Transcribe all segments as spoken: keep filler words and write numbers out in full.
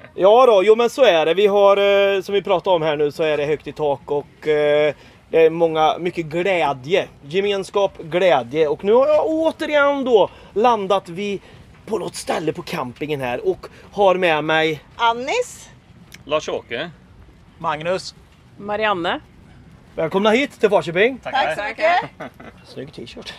Ja då, jo men så är det. Vi har, eh, som vi pratade om här nu, så är det högt i tak och eh, det är många, mycket glädje. Gemenskap, glädje. Och nu har jag återigen då landat vid på något ställe på campingen här och har med mig Annis, Lars-Åke, Magnus, Marianne. Välkomna hit till Falköping. tack så mycket. Snygg t-shirt.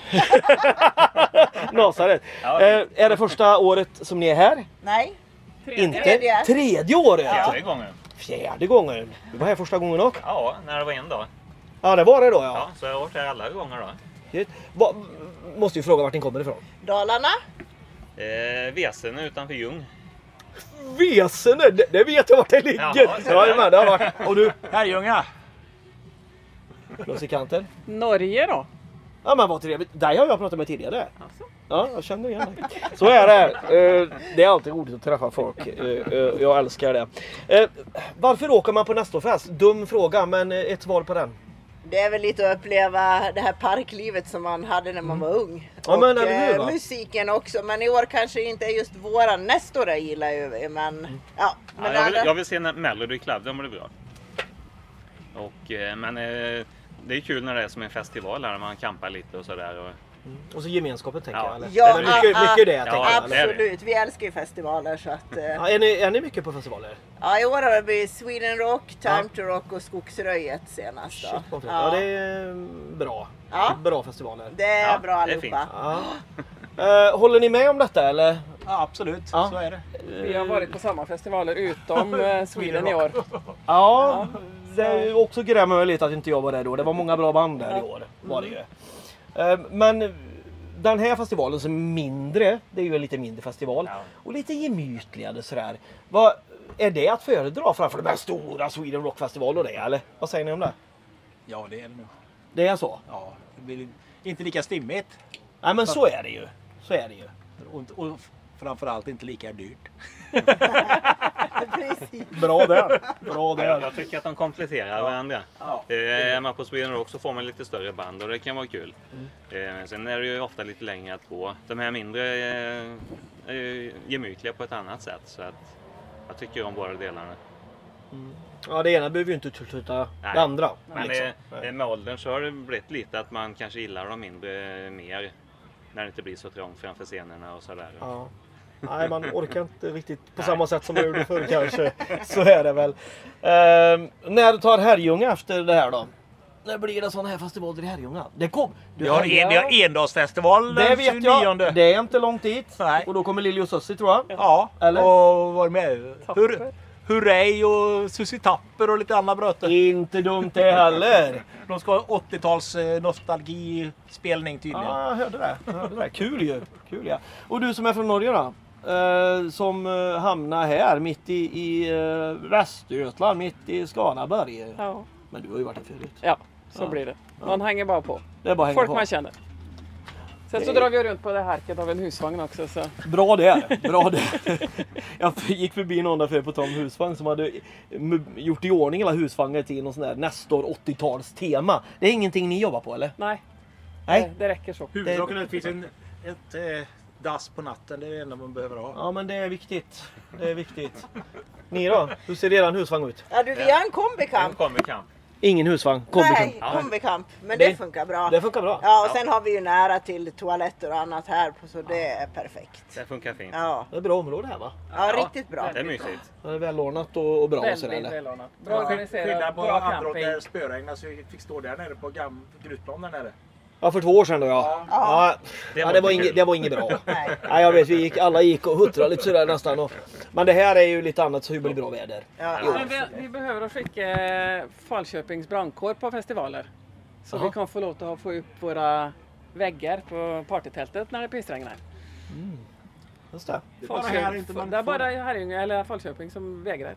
Nasaret. Eh, är det första året som ni är här? Nej, Inte? Tredje. Tredje året? fjärde gången. Fjärde gången. Du var här första gången också? Ja, när det var en dag. Ja, det var det då ja. Ja, så jag har varit här alla gånger då. Shit. Va, måste ju fråga vart ni kommer ifrån. Dalarna. Eh, Vesen utanför Ljung. Vesene, det, det vet jag vart det ligger. Jaha, så Ja, men det har varit. Och du? Herrljunga. Musikanten? Norge då? Ja men vad trevligt. Där har jag pratat med tidigare. Alltså. Ja, jag känner igen dig. Så är det. Eh, Det är alltid roligt att träffa folk. Eh, eh, Jag älskar det. Eh, Varför åker man på Nestorfest? Dum fråga, men ett svar på den. Det är väl lite att uppleva det här parklivet som man hade när man var ung. Ja, men och eller hur, va? eh, musiken också. Men i år kanske inte är just våran Nestor jag gillar ju. Men ja. Men Ja, jag, vill, andra- jag vill se när Melody Club, de blir bra. Och, eh, men eh, det är kul när det är som en festival här, när man campar lite och sådär. Och, Och så gemenskapen tänker Ja. jag. Eller? Ja, Eller mycket, ah, mycket det jag ja, tänker. ja, eller? det är vi. Absolut, vi älskar ju festivaler så att... eh, Ja, är, ni, är ni mycket på festivaler? Ja, i år har det blivit Sweden Rock, Time Ja. to Rock och Skogsröjet senast Shit, då. vad fint. Ja, det är bra. Ja. Bra festivaler. Det är Ja, bra det är fint. allihopa. Ja. Eh, håller ni med om detta eller? Ja, absolut. Ja. Så är det. Vi har varit på samma festivaler utom eh, Sweden i år. Ja, det är ju också grämer mig lite att inte jag var där då. Det var många bra band där i år. Var det ju. Eh, Men den här festivalen som är mindre, det är ju en lite mindre festival. Ja. Och lite gemytligare sådär. Vad, är det att föredra framför de här stora Sweden Rock Festival och det eller? Vad säger ni om det? Ja, det är det nog. Det är så? Ja, det blir inte lika stimmigt. Nej men så är det ju. Så är det ju. Och, och framförallt inte lika dyrt. Precis. Bra där. Bra Ja, jag, där. jag tycker att de kompletterar varandra. Ja. Eh, är man på Sweden Rock så får man lite större band och det kan vara kul. Eh, sen är det ju ofta lite längre att gå. De här mindre eh, är ju gemytliga på ett annat sätt. Så att jag tycker om båda delarna. Ja det ena behöver ju inte utesluta Nej. det andra. Men liksom. eh, eh, med åldern så har det blivit lite att man kanske gillar de mindre mer. När det inte blir så trångt framför scenerna och sådär. Ja. Nej, man orkar inte riktigt på Nej. samma sätt som man gjorde förr kanske. Så är det väl. Ehm, när tar Herrljunga efter det här då? När blir det sån här festivaler i Herrljunga? Det kom. Du, Vi har, en, vi har endagsfestival det den vet tjugonionde. jag. Det är inte långt dit. Nej. Och då kommer Lili och Sussi tror jag. Ja, Eller? och var med. Tapper. Hur, Hurray och Susie Tapper och lite andra bröter. Inte dumt det heller. De ska ha åttio-tals eh, nostalgispelning tydligen. Ja, jag hörde det. Jag hörde det. Kul ju. Kul ja. Och du som är från Norge då? Eh, som eh, hamnar här mitt i, i eh, Västergötland, mitt i Skaraborg. Ja, Men du har ju varit här förut. ja så Ja. blir det. Man hänger bara på. Det är bara att hänga Folk på. man känner. Sen så Det- drar vi runt på det härket av en husvagn också. Så. Bra det, bra det. Jag gick förbi någon där för på Tom husvagn som hade m- gjort i ordning hela husvagnen till någon sån där Nestor åttio-tals tema. Det är ingenting ni jobbar på eller? Nej, Nej? Det, det räcker så. Huvudsaken är att det finns en, ett eh, dass på natten. Det är det enda man behöver ha. Ja men det är viktigt. Det är viktigt. Ni då? Hur ser eran husvagn ut? Ja du, vi har en En kombikamp. kombikamp. Ingen husvagn. Kombikamp. Nej, Ja. kombikamp. Men Det- det, funkar bra. Det funkar bra. Ja, och Ja. sen har vi ju nära till toaletter och annat här på, så det är perfekt. Det funkar fint. Ja, Det är bra område här va? ja, Ja. riktigt bra. Det är mysigt. Det är välordnat och, och bra och sådär Väldigt eller? välordnat. Bra Skillnad organiserat, på bra andra camping. där spöregnade så vi fick stå där nere på gam grusplan där nere. Ja för två år sedan då ja. Ja, Det ja, var det, var inte inget, kul. det var inget bra. Nej. Nej jag vet, vi gick, alla gick och huttrade lite sådär nästan. Och, men det här är ju lite annat så det blir bra väder. Ja, Ja. Men vi, vi behöver skicka Falköpings brandkår på festivaler. Så Jaha. vi kan få låta att få upp våra väggar på partytältet när det pissregnar. Just det. Det är bara här inte man det är får- bara Herrljunga eller Falköping som vägrar.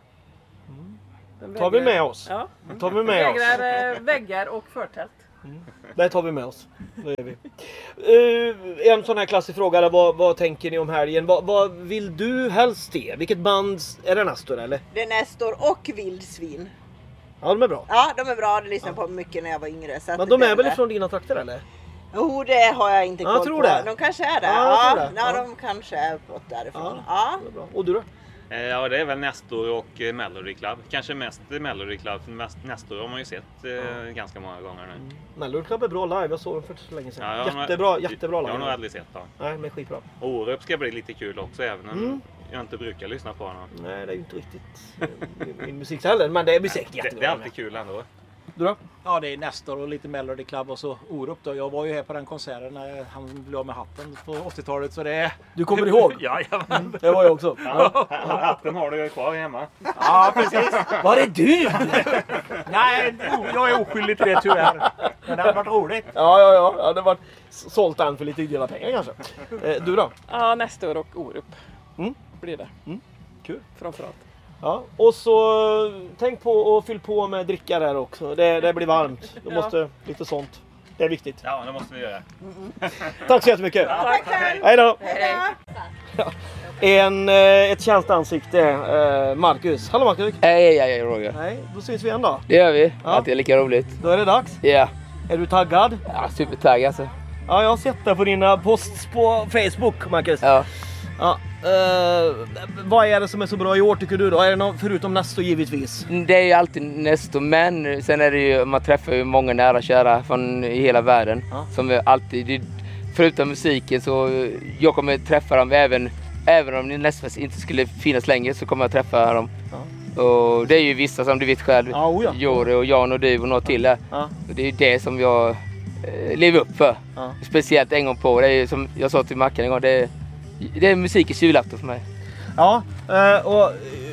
De Tar vi vägrar- med oss. Ja. Tar vi med oss. Vägrar eh, väggar och förtält. Det tar vi med oss. Det gör vi. Uh, en sån här klassisk fråga. Där, vad, vad tänker ni om helgen? Vad, vad vill du helst se? Vilket band är det Nestor eller? Det är Nestor och vildsvin. Ja de är bra. Ja, de är bra. Det lyssnade på mycket när jag var yngre. Så att Men det de är blev väl det. från dina trakter eller? Jo, det har jag inte Ja, koll jag tror på. det. De kanske är det. Ja, jag Ja, tror det. ja, Ja. de kanske är bort därifrån. Ja, Ja. det är bra. Och du då? Eh, ja, det är väl Nestor och eh, Melody Club. Kanske mest Melody Club, för mest, Nestor har man ju sett eh, mm. ganska många gånger nu. Mm. Melody Club är bra live, jag såg dem för så länge sedan. Ja, jag jättebra, har, jättebra live. Jag har nog aldrig sett dem. Nej, men skitbra. Orup ska bli lite kul också, även om mm. jag inte brukar lyssna på honom. Nej, det är ju inte riktigt min musik heller, men det blir säkert jättebra. Det, det är alltid kul ändå. Du då? Ja, det är Nestor och lite Melody Club och så Orup då. Jag var ju här på den konserten när han blev av med hatten på åttiotalet, så det är... Du kommer ihåg? Ja, ja. Det var jag också. Ja, hatten har du ju kvar hemma. Ja, precis. Var är du? Nej, jag är oskyldig till det tyvärr. Men det har varit roligt. Ja, ja, ja. Jag hade varit sålt den för lite dyra pengar kanske. Eh, du då? Ja, Nestor och Orup Mm. blir det. Mm. Kul. Framförallt. Ja, och så tänk på att fylla på med dricka där också. Det, det blir varmt. Då måste lite sånt. Det är viktigt. Ja, det måste vi göra. Tack så jättemycket. Ja, Tack själv! Hej då. Hej då! En, eh, ett känt ansikte, eh, Marcus. Hallå Marcus. Hej, hej, hej Roger. Nej, då syns vi igen då. Det gör vi. Ja. Alltid lika roligt. Då är det dags. Ja. Är du taggad? Ja, supertagg alltså. Ja, jag har sett det på dina posts på Facebook, Marcus. Ja. Ja, eh, vad är det som är så bra i år tycker du då? Är det något, förutom Nestor givetvis? Det är ju alltid Nestor, men sen är det ju, man träffar ju många nära och kära från hela världen. Ja. Som är alltid, det, förutom musiken så jag kommer träffa dem även, även om Nestor inte skulle finnas längre så kommer jag träffa dem. Ja. Och det är ju vissa som du vet själv, Ja, oja. Jori och Jan och du och några till där. Ja. Och det är ju det som jag eh, lever upp för. Ja. Speciellt en gång på, det är ju som jag sa till Mackan en gång, det är, det är musikens julafton för mig. Ja, eh, och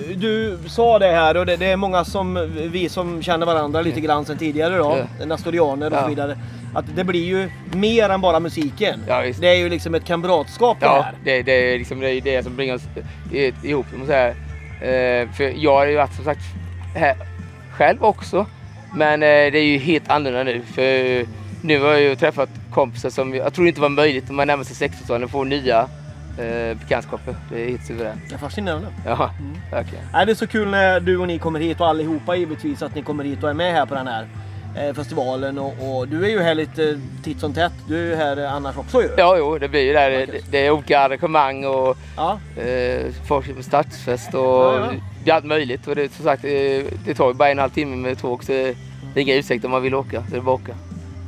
du sa det här och det, det är många som vi som känner varandra lite grann sedan tidigare då, Ja. Nestorianer och Ja. så vidare, att det blir ju mer än bara musiken. Ja, visst. Det är ju liksom ett kamratskap det Ja, här. det, det är liksom det, är det som bringar oss eh, ihop. Jag måste säga. Eh, för jag har ju varit som sagt här själv också, men eh, det är ju helt annorlunda nu. För nu har jag ju träffat kompisar som jag tror inte var möjligt om man närmar sig sextiotalet att få nya eh, bekantskaper. Det är helt suveränt. Det är fascinerande. Ja, verkligen. Nej, det är så kul när du och ni kommer hit och allihopa givetvis att ni kommer hit och är med här på den här eh, festivalen och, och du är ju här lite titt som tätt. Du är ju här eh, annars också ju. Ja, jo, det blir ju där. Det, det är olika arrangemang och Ja. eh, folk med stadsfest och Ja, ja. det är allt möjligt. Och det, som sagt, det, det tar ju bara en och en halv timme med tåg så det är inga ursäkter om man vill åka. Så det är bara att åka.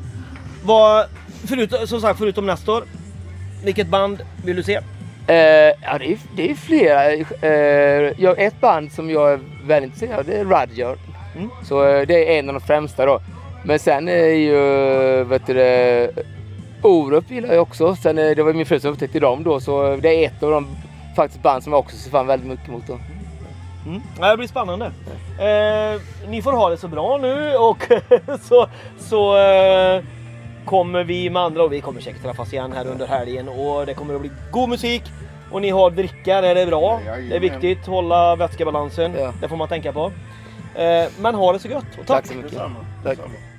Vad, förut, som sagt, förutom Nestor, vilket band vill du se? Eh, ja, det är, det är flera. Eh, jag har ett band som jag är väldigt intresserad av, det är Rudyard. Mm. Så eh, det är en av de främsta då. Men sen är ju, vet du det, Orup gillar jag också. Sen eh, det var min fru som upptäckte dem då, så det är ett av de faktiskt band som jag också ser fram väldigt mycket mot då. Mm. Ja, det blir spännande. Eh, ni får ha det så bra nu och så, så eh, kommer vi med andra och vi kommer säkert träffas igen här under helgen och det kommer att bli god musik och ni har dricka, det är bra. Det är viktigt, hålla vätskebalansen, Ja. det får man tänka på. Eh, men ha det så gott och tack. Tack så mycket. Detsamma. Tack. Detsamma.